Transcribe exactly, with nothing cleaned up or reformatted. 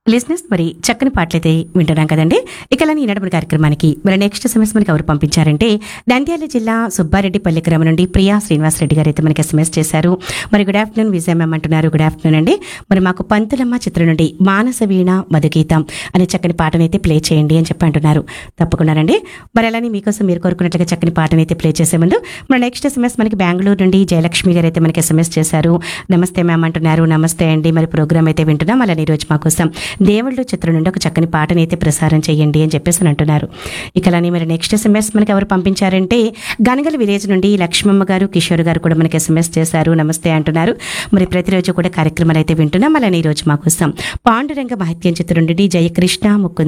లిజినెస్ మరి చక్కని పాటలైతే వింటున్నాం కదండి. ఇక అలానే ఈనాడు మన కార్యక్రమానికి మరి నెక్స్ట్ ఎస్ఎంఎస్ మనకి ఎవరు పంపించారంటే నంద్యాల జిల్లా సుబ్బారెడ్డిపల్లి గ్రామం నుండి ప్రియా శ్రీనివాస్ రెడ్డి గారు అయితే మనకి ఎస్ఎంఎస్ చేశారు. మరి గుడ్ ఆఫ్టర్నూన్ విజయ మ్యామ్ అంటున్నారు. గుడ్ ఆఫ్టర్నూన్ అండి. మరి మాకు పంతులమ్మ చిత్రం నుండి మానస వీణ మధుగీతం అనే చక్కని పాటనైతే ప్లే చేయండి అని చెప్పి అంటున్నారు. తప్పకుండానండి. మరి అలానే మీకోసం మీరు కోరుకున్నట్లుగా చక్కని పాటనైతే ప్లే చేసే ముందు మన నెక్స్ట్ ఎస్ఎంఎస్ మనకి బెంగళూరు నుండి జయలక్ష్మి గారు అయితే మనకి ఎస్ఎంఎస్ చేశారు. నమస్తే మ్యామ్ అంటున్నారు. నమస్తే అండి. మరి ప్రోగ్రామ్ అయితే వింటున్నాం. అలానే ఈరోజు మా కోసం దేవుళ్ళు చిత్రం నుండి ఒక చక్కని పాటని అయితే ప్రసారం చేయండి అని చెప్పేసి అని అంటున్నారు. ఇక అలానే మరి నెక్స్ట్ ఎస్ఎంఎస్ మనకి ఎవరు పంపించారంటే గనగల విలేజ్ నుండి లక్ష్మమ్మ గారు కిషోర్ గారు కూడా మనకి ఎస్ఎంఎస్ చేశారు. నమస్తే అంటున్నారు. మరి ప్రతిరోజు కూడా కార్యక్రమాలు అయితే వింటున్నాం. అలానే ఈరోజు మా కోసం పాండురంగ మహత్యం చిత్రం నుండి జయకృష్ణ ముకుంద